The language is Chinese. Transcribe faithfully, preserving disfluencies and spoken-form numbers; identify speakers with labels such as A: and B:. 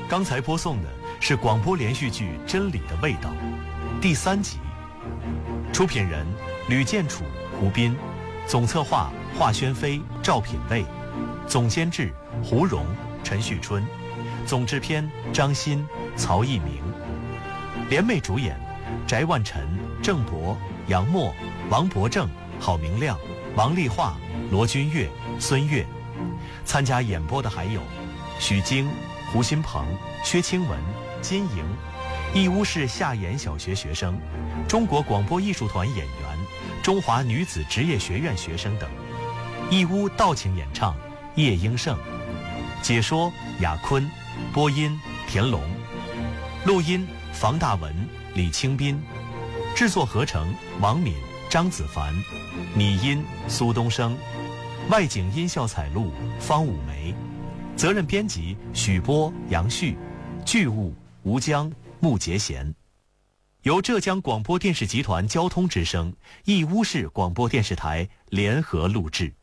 A: 刚才播送的是广播连续剧《真理的味道》第三集，出品人吕建楚、胡斌，总策划华轩飞、赵品卫，总监制胡荣、陈旭春，总制片张欣、曹一鸣，联袂主演翟万晨、郑博、杨默、王伯正、郝明亮、王丽华、罗君悦、孙越。参加演播的还有许晶、胡新鹏、薛清文、金莹，义乌市下岩小学学生，中国广播艺术团演员，中华女子职业学院学生等。义乌道庆演唱叶英胜，解说雅坤，播音田龙，录音房大文、李清斌，制作合成王敏、张子凡，拟音苏东升，外景音效采录方武梅，责任编辑许波、杨旭，剧务吴江、穆杰贤。由浙江广播电视集团交通之声、义乌市广播电视台联合录制。